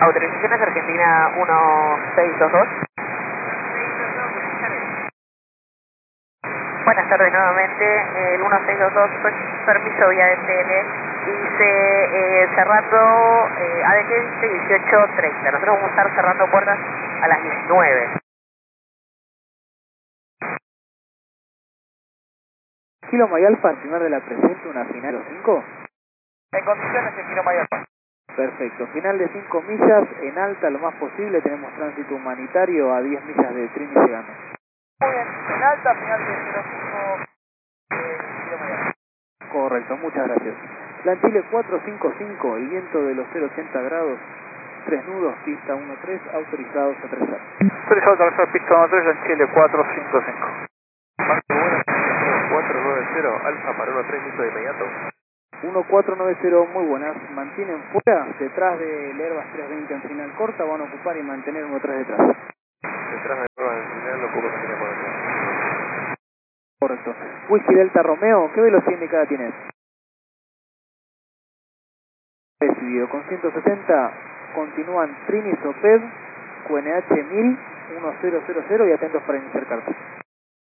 Autorizaciones Argentina 1622. Buenas tardes nuevamente, el 1622, permiso vía DTL, dice cerrando ADG dice 18:30, nosotros vamos a estar cerrando puertas a las 19. Kilo Maya Alfa, al final de la presente, una final de 5. En condiciones de Kilo Maya Alfa. Perfecto, final de 5 millas, en alta lo más posible, tenemos tránsito humanitario a 10 millas de Trini llegando. Muy bien, en alta, final de 05 Kilo Maya Alfa. Correcto, muchas gracias. Plan Chile 455, el viento de los 080 grados, 3 nudos, pista 13, autorizados a aterrizar. Autorizado a aterrizar pista 13, en Chile 455. Marco, buenas, 490, Alfa para 13, listo de inmediato. 1490, muy buenas, mantienen fuera, detrás del Airbus 320 en final corta, van a ocupar y mantener 13 detrás. Detrás de la en final lo poco que tiene por detrás. Correcto. Whisky Delta Romeo, ¿qué velocidad indicada tienes? Recibido, con 170, continúan Trini Soped, QNH 1000, 1000 y atentos para iniciar carta.